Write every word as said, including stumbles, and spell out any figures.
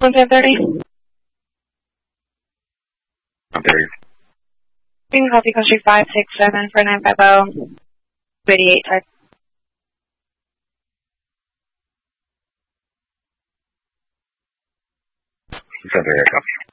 one five thirty. one thirty. You can copy country five six seven for nine five zero. eighty-eight type. seven thirty, copy.